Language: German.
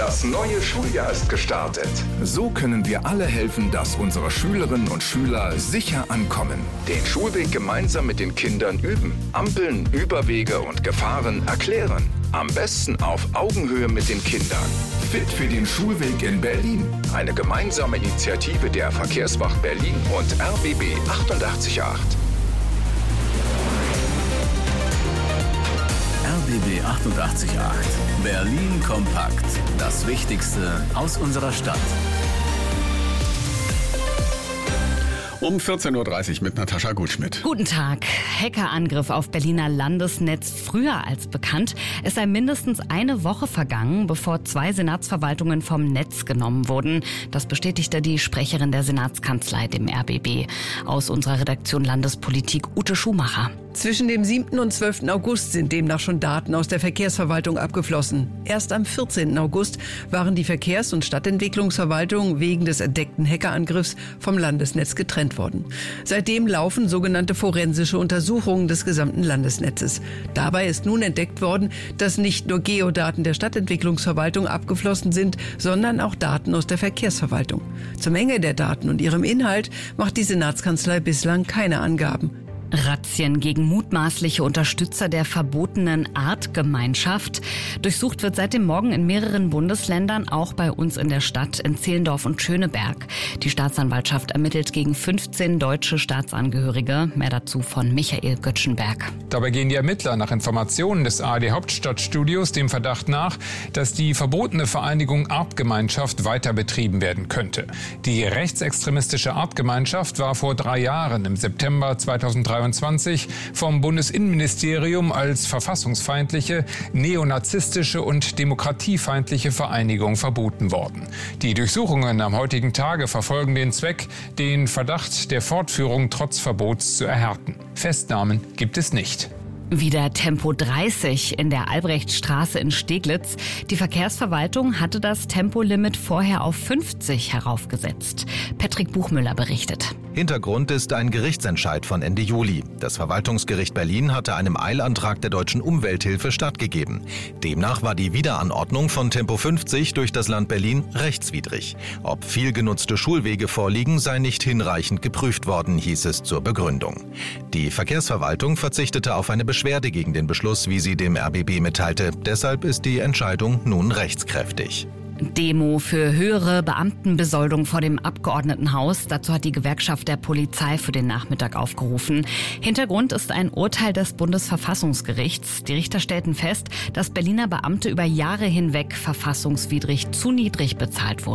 Das neue Schuljahr ist gestartet. So können wir alle helfen, dass unsere Schülerinnen und Schüler sicher ankommen. Den Schulweg gemeinsam mit den Kindern üben. Ampeln, Überwege und Gefahren erklären. Am besten auf Augenhöhe mit den Kindern. Fit für den Schulweg in Berlin. Eine gemeinsame Initiative der Verkehrswacht Berlin und RBB 888. RBB 888. Berlin kompakt. Das Wichtigste aus unserer Stadt. Um 14.30 Uhr mit Natascha Gutschmidt. Guten Tag. Hackerangriff auf Berliner Landesnetz. Früher als bekannt. Es sei mindestens eine Woche vergangen, bevor 2 Senatsverwaltungen vom Netz genommen wurden. Das bestätigte die Sprecherin der Senatskanzlei, dem RBB. Aus unserer Redaktion Landespolitik Ute Schumacher. Zwischen dem 7. und 12. August sind demnach schon Daten aus der Verkehrsverwaltung abgeflossen. Erst am 14. August waren die Verkehrs- und Stadtentwicklungsverwaltung wegen des entdeckten Hackerangriffs vom Landesnetz getrennt worden. Seitdem laufen sogenannte forensische Untersuchungen des gesamten Landesnetzes. Dabei ist nun entdeckt worden, dass nicht nur Geodaten der Stadtentwicklungsverwaltung abgeflossen sind, sondern auch Daten aus der Verkehrsverwaltung. Zur Menge der Daten und ihrem Inhalt macht die Senatskanzlei bislang keine Angaben. Razzien gegen mutmaßliche Unterstützer der verbotenen Artgemeinschaft. Durchsucht wird seit dem Morgen in mehreren Bundesländern, auch bei uns in der Stadt, in Zehlendorf und Schöneberg. Die Staatsanwaltschaft ermittelt gegen 15 deutsche Staatsangehörige. Mehr dazu von Michael Göttschenberg. Dabei gehen die Ermittler nach Informationen des ARD Hauptstadtstudios dem Verdacht nach, dass die verbotene Vereinigung Artgemeinschaft weiter betrieben werden könnte. Die rechtsextremistische Artgemeinschaft war vor 3 Jahren im September 2023 vom Bundesinnenministerium als verfassungsfeindliche, neonazistische und demokratiefeindliche Vereinigung verboten worden. Die Durchsuchungen am heutigen Tage verfolgen den Zweck, den Verdacht der Fortführung trotz Verbots zu erhärten. Festnahmen gibt es nicht. Wieder Tempo 30 in der Albrechtstraße in Steglitz. Die Verkehrsverwaltung hatte das Tempolimit vorher auf 50 heraufgesetzt. Patrick Buchmüller berichtet. Hintergrund ist ein Gerichtsentscheid von Ende Juli. Das Verwaltungsgericht Berlin hatte einem Eilantrag der Deutschen Umwelthilfe stattgegeben. Demnach war die Wiederanordnung von Tempo 50 durch das Land Berlin rechtswidrig. Ob viel genutzte Schulwege vorliegen, sei nicht hinreichend geprüft worden, hieß es zur Begründung. Die Verkehrsverwaltung verzichtete auf eine Beschwerde gegen den Beschluss, wie sie dem RBB mitteilte. Deshalb ist die Entscheidung nun rechtskräftig. Demo für höhere Beamtenbesoldung vor dem Abgeordnetenhaus. Dazu hat die Gewerkschaft der Polizei für den Nachmittag aufgerufen. Hintergrund ist ein Urteil des Bundesverfassungsgerichts. Die Richter stellten fest, dass Berliner Beamte über Jahre hinweg verfassungswidrig zu niedrig bezahlt wurden.